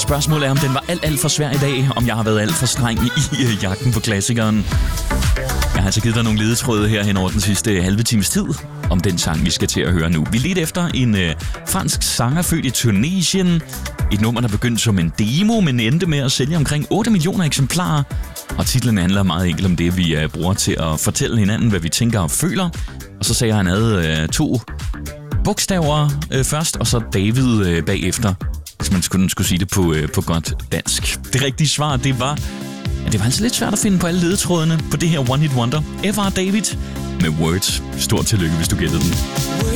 Spørgsmålet er, om den var alt for svær i dag, om jeg har været alt for streng i jagten på klassikeren. Jeg har altså givet dig nogle ledetråde her hen over den sidste halve times tid om den sang, vi skal til at høre nu. Vi ledte efter en fransk sanger født i Tunesien. Et nummer, der begyndte som en demo, men endte med at sælge omkring 8 millioner eksemplarer. Og titlen handler meget enkelt om det, vi bruger til at fortælle hinanden, hvad vi tænker og føler. Og så sagde han ad 2 bogstaver først, og så David bagefter, hvis man skulle sige det på godt dansk. Det rigtige svar, det var altså lidt svært at finde på alle ledetrådene på det her One Hit Wonder. F.R. David med Words. Stort tillykke, hvis du gættede den.